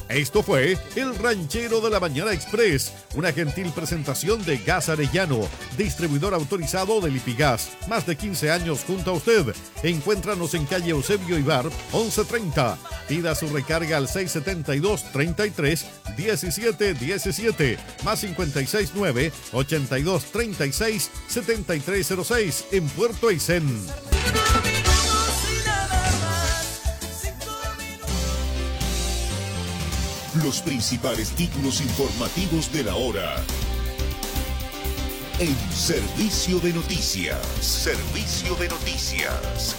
Esto fue El Ranchero de la Mañana Express, una gentil presentación de Gas Arellano, distribuidor autorizado de Lipigas. Más de 15 años junto a usted. Encuéntranos en calle Eusebio Ibar, 1130. Pida su recarga al 672-33-1717, más 569-8236-7306, en Puerto Aysén. Los principales títulos informativos de la hora. En Servicio de Noticias. Servicio de Noticias.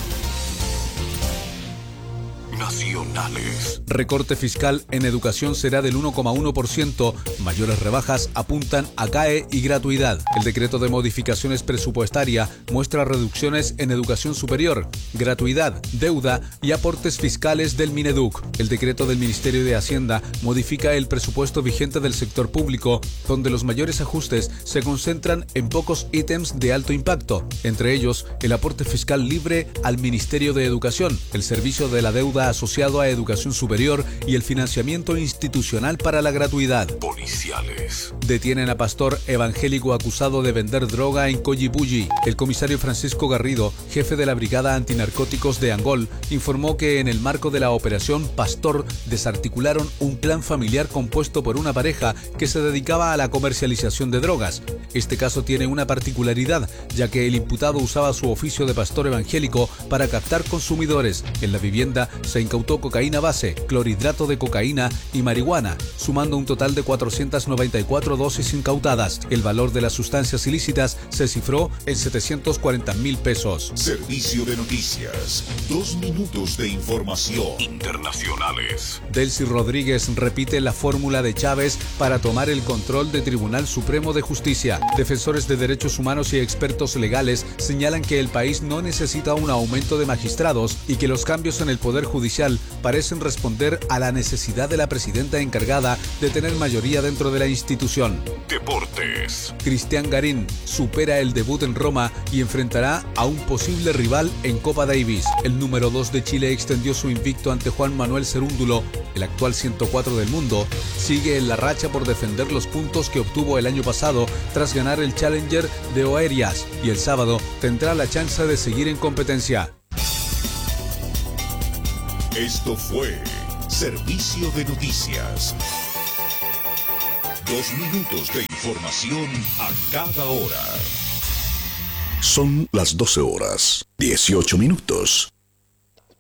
Nacionales. Recorte fiscal en educación será del 1,1%. Mayores rebajas apuntan a CAE y gratuidad. El decreto de modificaciones presupuestaria muestra reducciones en educación superior, gratuidad, deuda y aportes fiscales del Mineduc. El decreto del Ministerio de Hacienda modifica el presupuesto vigente del sector público, donde los mayores ajustes se concentran en pocos ítems de alto impacto, entre ellos el aporte fiscal libre al Ministerio de Educación, el servicio de la deuda asociado a educación superior y el financiamiento institucional para la gratuidad. Policiales. Detienen a pastor evangélico acusado de vender droga en Collipulli. El comisario Francisco Garrido, jefe de la Brigada Antinarcóticos de Angol, informó que en el marco de la operación Pastor desarticularon un clan familiar compuesto por una pareja que se dedicaba a la comercialización de drogas. Este caso tiene una particularidad, ya que el imputado usaba su oficio de pastor evangélico para captar consumidores. En la vivienda se incautó cocaína base, clorhidrato de cocaína y marihuana, sumando un total de 494 dosis incautadas. El valor de las sustancias ilícitas se cifró en 740.000 pesos. Servicio de Noticias. 2 minutos de información. Internacionales. Delcy Rodríguez repite la fórmula de Chávez para tomar el control del Tribunal Supremo de Justicia. Defensores de derechos humanos y expertos legales señalan que el país no necesita un aumento de magistrados y que los cambios en el Poder Judicial parecen responder a la necesidad de la presidenta encargada de tener mayoría dentro de la institución. Deportes. Cristian Garín supera el debut en Roma y enfrentará a un posible rival en Copa Davis. El número 2 de Chile extendió su invicto ante Juan Manuel Cerúndulo, el actual 104 del mundo. Sigue en la racha por defender los puntos que obtuvo el año pasado tras ganar el Challenger de Oerias, y el sábado tendrá la chance de seguir en competencia. Esto fue Servicio de Noticias. 2 minutos de información a cada hora. Son las 12 horas, 18 minutos.